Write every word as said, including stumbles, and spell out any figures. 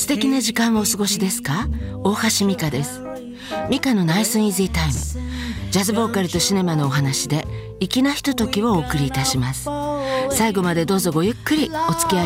敵な時間をお過ごしですか？大橋美香です。美香のナイスイージータイム、ジャズボーカルとシネマのお話で粋なひとときをお送りいたします。最後までどうぞごゆっくりお付き合い